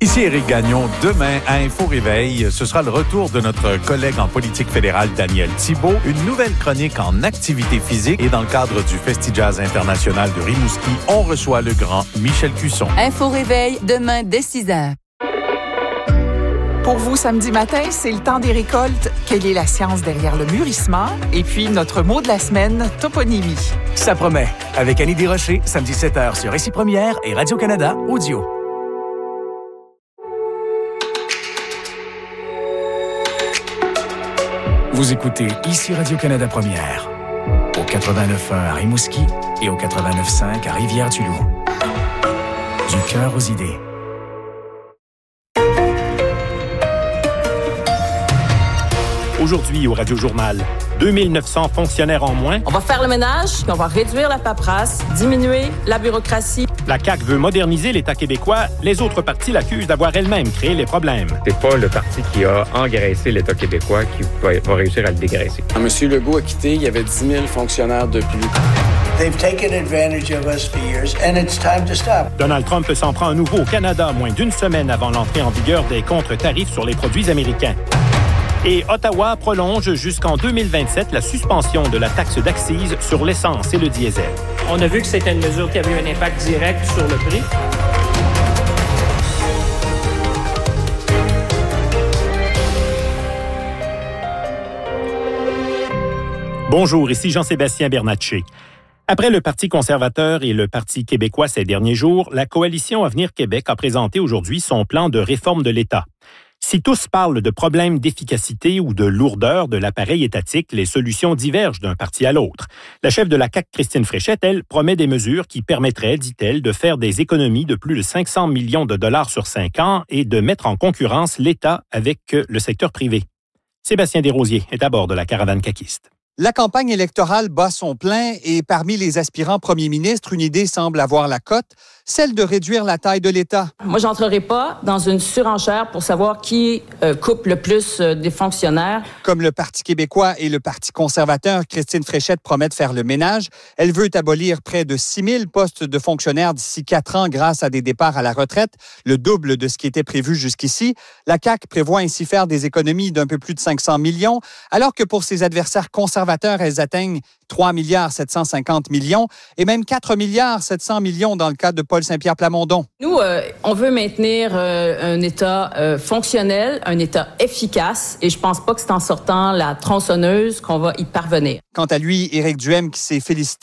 Ici Éric Gagnon. Demain, à Info Réveil, ce sera le retour de notre collègue en politique fédérale, Daniel Thibault. Une nouvelle chronique en activité physique. Et dans le cadre du Festi-Jazz international de Rimouski, on reçoit le grand Michel Cusson. Info Réveil, demain dès 6 heures. Pour vous, samedi matin, c'est le temps des récoltes. Quelle est la science derrière le mûrissement? Et puis, notre mot de la semaine, toponymie. Ça promet. Avec Annie Desrochers, samedi 7h sur Récit Première et Radio-Canada Audio. Vous écoutez ici Radio-Canada Première, au 89.1 à Rimouski et au 89.5 à Rivière-du-Loup. Du cœur aux idées. Aujourd'hui au Radio-Journal, 2900 fonctionnaires en moins. On va faire le ménage, puis on va réduire la paperasse, diminuer la bureaucratie. La CAQ veut moderniser l'État québécois. Les autres partis l'accusent d'avoir elle-même créé les problèmes. C'est pas le parti qui a engraissé l'État québécois qui va réussir à le dégraisser. Quand M. Legault a quitté, il y avait 10 000 fonctionnaires de plus. They've taken advantage of us for years, and it's time to stop. Donald Trump s'en prend à nouveau au Canada, moins d'une semaine avant l'entrée en vigueur des contre-tarifs sur les produits américains. Et Ottawa prolonge jusqu'en 2027 la suspension de la taxe d'accise sur l'essence et le diesel. On a vu que c'était une mesure qui avait eu un impact direct sur le prix. Bonjour, ici Jean-Sébastien Bernatchez. Après le Parti conservateur et le Parti québécois ces derniers jours, la coalition Avenir Québec a présenté aujourd'hui son plan de réforme de l'État. Si tous parlent de problèmes d'efficacité ou de lourdeur de l'appareil étatique, les solutions divergent d'un parti à l'autre. La chef de la CAQ, Christine Fréchette, elle, promet des mesures qui permettraient, dit-elle, de faire des économies de plus de 500 millions de dollars sur 5 ans et de mettre en concurrence l'État avec le secteur privé. Sébastien Desrosiers est à bord de la caravane caquiste. La campagne électorale bat son plein et parmi les aspirants premiers ministres, une idée semble avoir la cote, celle de réduire la taille de l'État. Moi, j'entrerai pas dans une surenchère pour savoir qui coupe le plus des fonctionnaires. Comme le Parti québécois et le Parti conservateur, Christine Fréchette promet de faire le ménage. Elle veut abolir près de 6 000 postes de fonctionnaires d'ici 4 ans grâce à des départs à la retraite, le double de ce qui était prévu jusqu'ici. La CAQ prévoit ainsi faire des économies d'un peu plus de 500 millions, alors que pour ses adversaires conservateurs, elles atteignent 3 750 millions et même 4 700 millions dans le cas de Paul Saint-Pierre Plamondon. Nous, on veut maintenir un État fonctionnel, un État efficace et je pense pas que c'est en sortant la tronçonneuse qu'on va y parvenir. Quant à lui, Éric Duhaime, qui s'est félicité